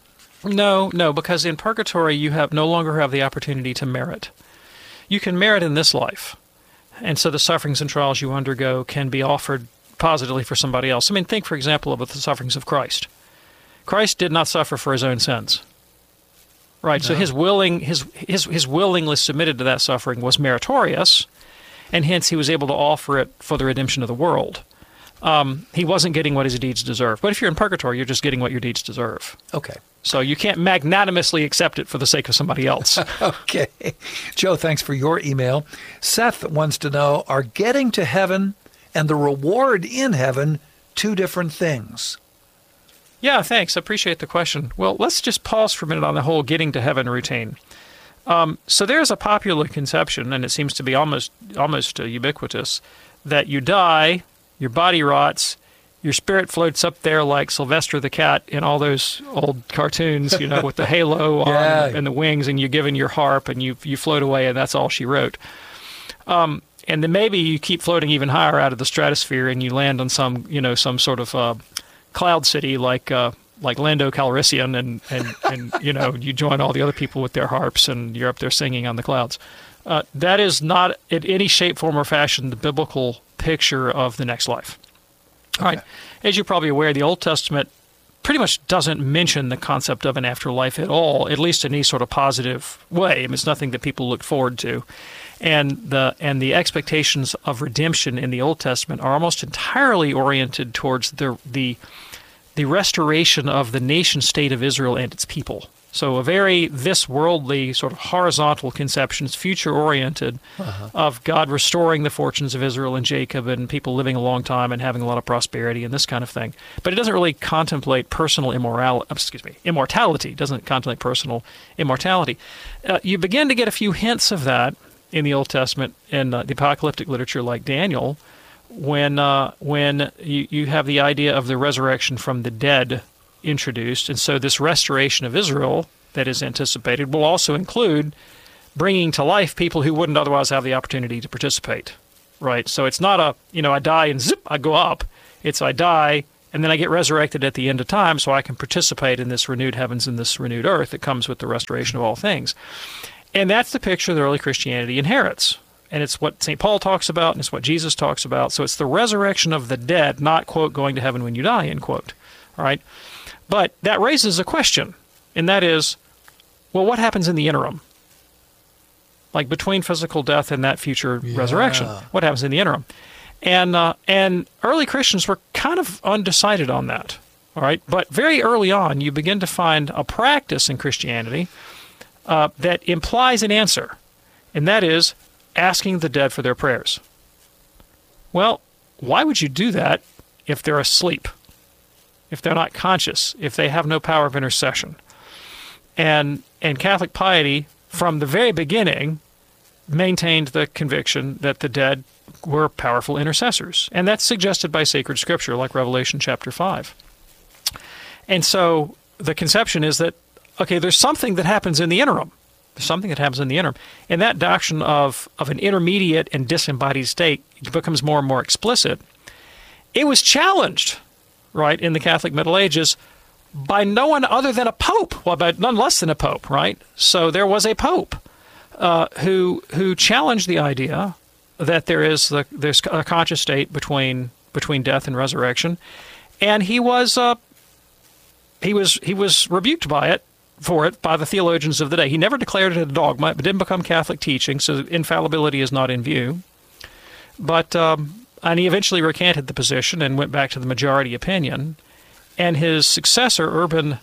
Speaker 16: No, no, because in purgatory you have no longer have the opportunity to merit. You can merit in this life, and so the sufferings and trials you undergo can be offered positively for somebody else. I mean, think, for example, of the sufferings of Christ. Christ did not suffer for his own sins, right? No. So his willing, his his his willingness submitted to that suffering was meritorious, and hence he was able to offer it for the redemption of the world. Um, he wasn't getting what his deeds deserve. But if you're in purgatory, you're just getting what your deeds deserve.
Speaker 15: Okay.
Speaker 16: So you can't magnanimously accept it for the sake of somebody else.
Speaker 15: Okay. Joe, thanks for your email. Seth wants to know, are getting to heaven and the reward in heaven two different things?
Speaker 16: Yeah, thanks. I appreciate the question. Well, let's just pause for a minute on the whole getting to heaven routine. Um, so there's a popular conception, and it seems to be almost almost uh, ubiquitous, that you die, your body rots, your spirit floats up there like Sylvester the cat in all those old cartoons, you know, with the halo on
Speaker 15: yeah.
Speaker 16: and the wings, and you're given your harp and you you float away, and that's all she wrote. Um, and then maybe you keep floating even higher out of the stratosphere, and you land on some, you know, some sort of uh, cloud city like uh, like Lando Calrissian, and and and you know, you join all the other people with their harps, and you're up there singing on the clouds. Uh, that is not in any shape, form, or fashion the biblical picture of the next life. All right. As you're probably aware, the Old Testament pretty much doesn't mention the concept of an afterlife at all, at least in any sort of positive way. I mean, it's nothing that people look forward to. And the and the expectations of redemption in the Old Testament are almost entirely oriented towards the the the restoration of the nation state of Israel and its people. So a very this worldly sort of horizontal conception, future-oriented, uh-huh. of God restoring the fortunes of Israel and Jacob and people living a long time and having a lot of prosperity and this kind of thing. But it doesn't really contemplate personal immorality. Excuse me, immortality. It doesn't contemplate personal immortality. Uh, you begin to get a few hints of that in the Old Testament in uh, the apocalyptic literature like Daniel, when uh, when you, you have the idea of the resurrection from the dead introduced. And so this restoration of Israel that is anticipated will also include bringing to life people who wouldn't otherwise have the opportunity to participate, right? So it's not a, you know, I die and zip, I go up. It's I die and then I get resurrected at the end of time so I can participate in this renewed heavens and this renewed earth that comes with the restoration of all things. And that's the picture that early Christianity inherits. And it's what Saint Paul talks about, and it's what Jesus talks about. So it's the resurrection of the dead, not, quote, going to heaven when you die, end quote. All right? But that raises a question, and that is, well, what happens in the interim? Like between physical death and that future yeah. resurrection. What happens in the interim? And uh, and early Christians were kind of undecided on that. All right? But very early on, you begin to find a practice in Christianity uh, that implies an answer, and that is asking the dead for their prayers. Well, why would you do that if they're asleep, if they're not conscious, if they have no power of intercession? And and Catholic piety, from the very beginning, maintained the conviction that the dead were powerful intercessors. And that's suggested by sacred scripture, like Revelation chapter five. And so the conception is that, okay, there's something that happens in the interim. There's something that happens in the interim. And that doctrine of, of an intermediate and disembodied state becomes more and more explicit. It was challenged, right, in the Catholic Middle Ages by no one other than a pope, well, by none less than a pope, right? So there was a pope uh, who who challenged the idea that there is the there's a conscious state between between death and resurrection, and he was uh, he was he was rebuked by it. for it by the theologians of the day. He never declared it a dogma. It didn't become Catholic teaching, so infallibility is not in view. But um, and he eventually recanted the position and went back to the majority opinion. And his successor, Urban,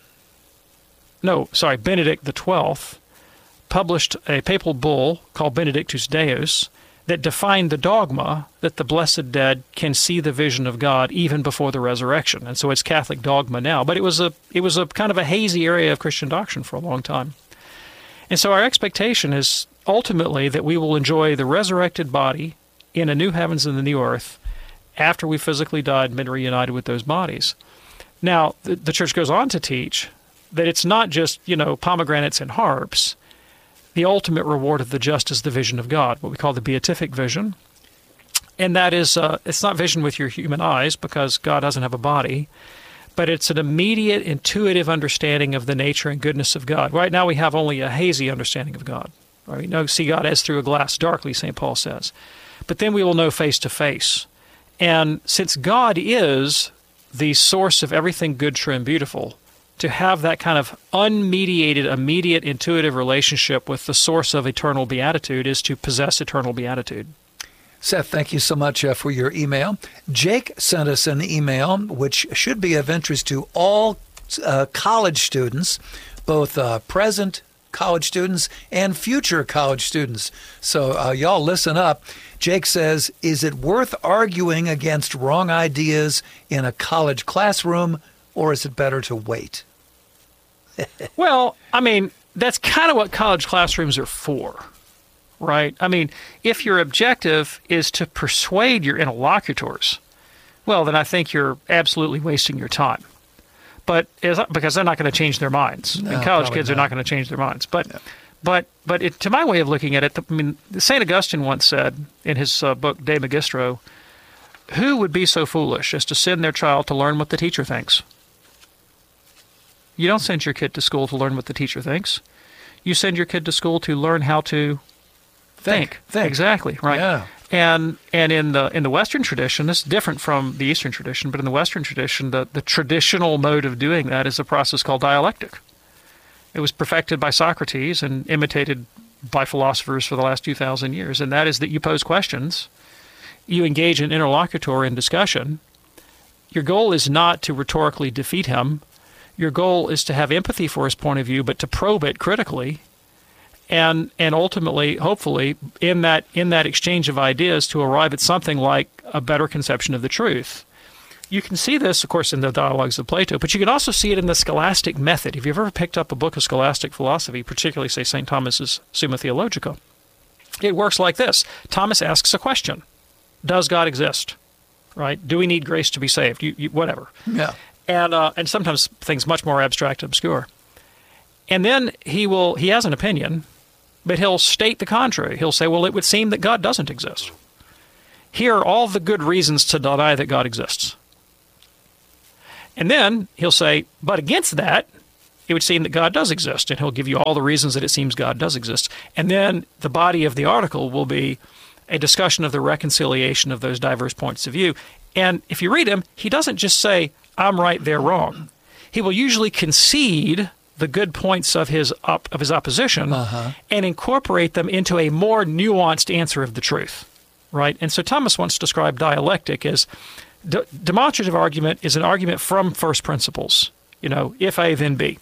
Speaker 16: no, sorry, Benedict the twelfth, published a papal bull called Benedictus Deus that defined the dogma that the blessed dead can see the vision of God even before the resurrection. And so it's Catholic dogma now. But it was a it was a kind of a hazy area of Christian doctrine for a long time. And so our expectation is ultimately that we will enjoy the resurrected body in a new heavens and the new earth after we physically died and been reunited with those bodies. Now, the, the Church goes on to teach that it's not just, you know, pomegranates and harps. The ultimate reward of the just is the vision of God, what we call the beatific vision. And that is, uh, it's not vision with your human eyes because God doesn't have a body, but it's an immediate, intuitive understanding of the nature and goodness of God. Right now we have only a hazy understanding of God. Right? We know, see God as through a glass darkly, Saint Paul says. But then we will know face to face. And since God is the source of everything good, true, and beautiful, to have that kind of unmediated, immediate, intuitive relationship with the source of eternal beatitude is to possess eternal beatitude.
Speaker 15: Seth, thank you so much uh, for your email. Jake sent us an email, which should be of interest to all uh, college students, both uh, present college students and future college students. So uh, y'all listen up. Jake says, is it worth arguing against wrong ideas in a college classroom, or is it better to wait?
Speaker 16: Well, I mean, that's kind of what college classrooms are for, right? I mean, if your objective is to persuade your interlocutors, well, then I think you're absolutely wasting your time. But because they're not going to change their minds. No, and college kids not. are not going to change their minds. But no. but but it, to my way of looking at it, I mean, Saint Augustine once said in his uh, book De Magistro, who would be so foolish as to send their child to learn what the teacher thinks? You don't send your kid to school to learn what the teacher thinks. You send your kid to school to learn how to think. Think. think. Exactly, right.
Speaker 15: Yeah.
Speaker 16: And and in the in the Western tradition, this is different from the Eastern tradition, but in the Western tradition, the, the traditional mode of doing that is a process called dialectic. It was perfected by Socrates and imitated by philosophers for the last two thousand years, and that is that you pose questions, you engage in interlocutor in discussion. Your goal is not to rhetorically defeat him. Your goal is to have empathy for his point of view, but to probe it critically. And and ultimately, hopefully, in that in that exchange of ideas to arrive at something like a better conception of the truth. You can see this, of course, in the dialogues of Plato, but you can also see it in the scholastic method. If you've ever picked up a book of scholastic philosophy, particularly, say, Saint Thomas's Summa Theologica, it works like this. Thomas asks a question. does God exist? Right? Do we need grace to be saved? You, you, whatever.
Speaker 15: Yeah.
Speaker 16: And uh, and sometimes things much more abstract and obscure. And then he will he has an opinion, but he'll state the contrary. He'll say, well, it would seem that God doesn't exist. Here are all the good reasons to deny that God exists. And then he'll say, but against that, it would seem that God does exist. And he'll give you all the reasons that it seems God does exist. And then the body of the article will be a discussion of the reconciliation of those diverse points of view. And if you read him, he doesn't just say, I'm right, they're wrong. He will usually concede the good points of his op- of his opposition uh-huh. and incorporate them into a more nuanced answer of the truth, right? And so Thomas once described dialectic as de- demonstrative argument is an argument from first principles, you know, if A, then B.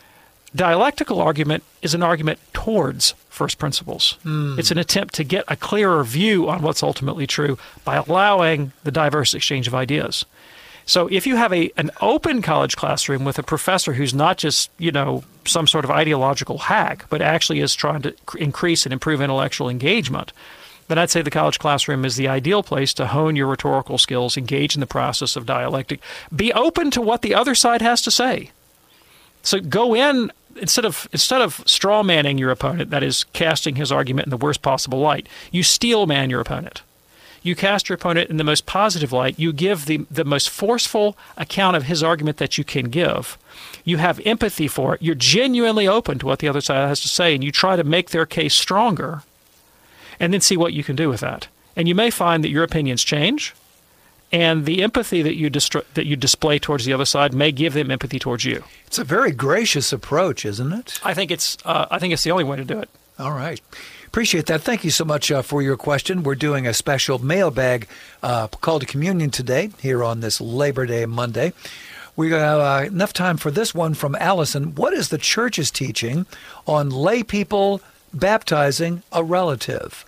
Speaker 16: Dialectical argument is an argument towards first principles. Mm. It's an attempt to get a clearer view on what's ultimately true by allowing the diverse exchange of ideas. So if you have a an open college classroom with a professor who's not just, you know, some sort of ideological hack, but actually is trying to increase and improve intellectual engagement, then I'd say the college classroom is the ideal place to hone your rhetorical skills, engage in the process of dialectic, be open to what the other side has to say. So go in, instead of instead of straw manning your opponent, that is casting his argument in the worst possible light, you steel man your opponent. You cast your opponent in the most positive light. You give the, the most forceful account of his argument that you can give. You have empathy for it. You're genuinely open to what the other side has to say, and you try to make their case stronger, and then see what you can do with that. And you may find that your opinions change, and the empathy that you dist- that you display towards the other side may give them empathy towards you.
Speaker 15: It's a very gracious approach, isn't it?
Speaker 16: I think it's uh, I think it's the only way to do it.
Speaker 15: All right. Appreciate that. Thank you so much uh, for your question. We're doing a special mailbag uh, call to communion today here on this Labor Day Monday. We have uh, enough time for this one from Allison. What is the church's teaching on lay people baptizing a relative?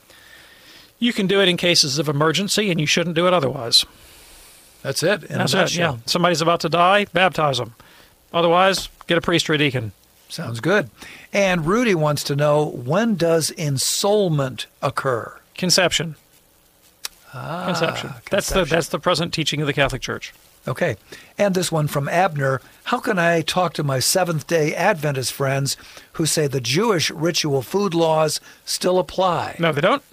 Speaker 16: You can do it in cases of emergency, and you shouldn't do it otherwise.
Speaker 15: That's it. In
Speaker 16: That's
Speaker 15: a
Speaker 16: it, yeah. Somebody's about to die, baptize them. Otherwise, get a priest or a deacon.
Speaker 15: Sounds good. And Rudy wants to know, when does ensoulment occur?
Speaker 16: Conception.
Speaker 15: Ah,
Speaker 16: conception.
Speaker 15: conception.
Speaker 16: That's the that's the present teaching of the Catholic Church.
Speaker 15: Okay. And this one from Abner. How can I talk to my Seventh-day Adventist friends who say the Jewish ritual food laws still apply?
Speaker 16: No, they don't.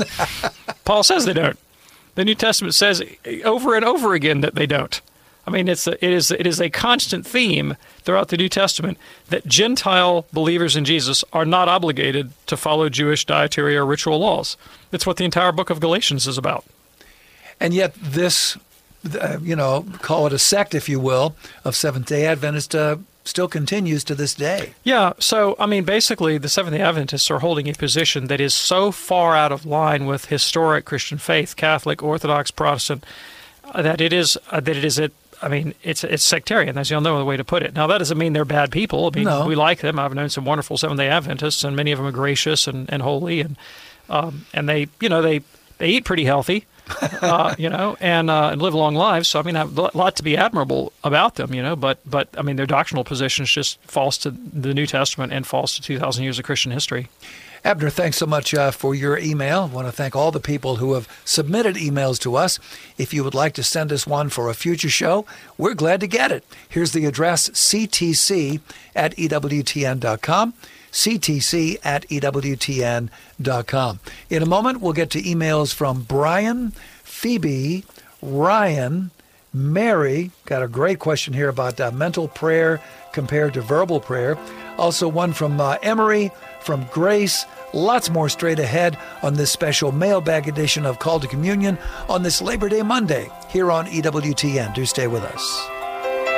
Speaker 16: Paul says they don't. The New Testament says over and over again that they don't. I mean, it's a, it is it is a constant theme throughout the New Testament that Gentile believers in Jesus are not obligated to follow Jewish dietary or ritual laws. It's what the entire book of Galatians is about.
Speaker 15: And yet this, uh, you know, call it a sect, if you will, of Seventh-day Adventist uh, still continues to this day.
Speaker 16: Yeah, so, I mean, basically, the Seventh-day Adventists are holding a position that is so far out of line with historic Christian faith, Catholic, Orthodox, Protestant, uh, that it is uh, that it is a I mean, it's it's sectarian. That's the only other way to put it. Now, that doesn't mean they're bad people. I mean,
Speaker 15: no.
Speaker 16: We like them. I've known some wonderful Seventh-day Adventists, and many of them are gracious and, and holy, and um, and they, you know, they, they eat pretty healthy, uh, you know, and uh, and live long lives. So, I mean, I have a lot to be admirable about them, you know, but, but I mean, their doctrinal position is just false to the New Testament and false to two thousand years of Christian history.
Speaker 15: Abner, thanks so much uh, for your email. I want to thank all the people who have submitted emails to us. If you would like to send us one for a future show, we're glad to get it. Here's the address, c t c at e w t n dot com, c t c at e w t n dot com. In a moment, we'll get to emails from Brian, Phoebe, Ryan, Mary. Got a great question here about uh, mental prayer compared to verbal prayer. Also one from uh, Emery, from Grace. Lots more straight ahead on this special mailbag edition of Call to Communion on this Labor Day Monday here on E W T N. Do stay with us.